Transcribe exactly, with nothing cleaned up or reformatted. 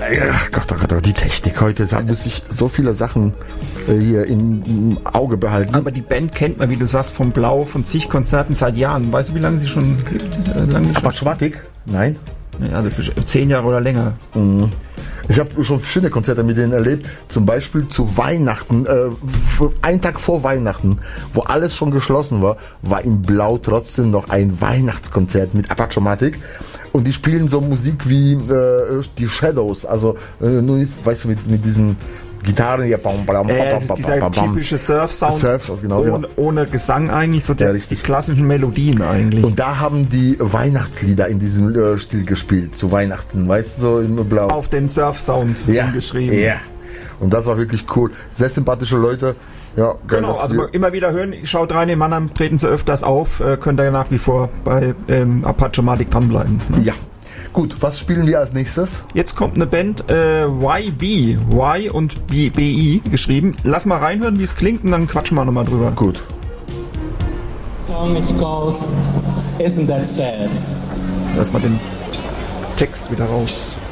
Ach Gott, oh Gott, oh, die Technik heute, da muss ich so viele Sachen äh, hier im, im Auge behalten. Aber die Band kennt man, wie du sagst, vom Blau, von zig Konzerten seit Jahren. Weißt du, wie lange sie schon gibt? Äh, lange schon? Apachematik? Nein. Ja, also zehn Jahre oder länger. Mhm. Ich habe schon verschiedene Konzerte mit denen erlebt, zum Beispiel zu Weihnachten, äh, einen Tag vor Weihnachten, wo alles schon geschlossen war, war in Blau trotzdem noch ein Weihnachtskonzert mit Apachematik und die spielen so Musik wie äh, die Shadows, also äh, nur, weißt du, mit, mit diesen Gitarren, ja, bam, bam, äh, bam, es ist bam, dieser bam, bam. typische Surf-Sound, Surf, genau, ohne, genau. ohne Gesang eigentlich, so der, Ja, die richtig. klassischen Melodien eigentlich. Und da haben die Weihnachtslieder in diesem äh, Stil gespielt, zu Weihnachten, weißt du, so im Blau. Auf den Surf-Sound Ja, geschrieben. ja. Und das war wirklich cool. Sehr sympathische Leute. Ja, geil, Genau, dass also wir- immer wieder hören, schaut rein, in Mannheim treten sie öfters auf, äh, könnt ihr nach wie vor bei ähm, Apachematik dranbleiben. Ne? Ja. Gut, was spielen wir als nächstes? Jetzt kommt eine Band, äh, Y B, Y und B, B I geschrieben. Lass mal reinhören, wie es klingt und dann quatschen wir nochmal drüber. Gut. Song is called Isn't That Sad? Lass mal den Text wieder raus.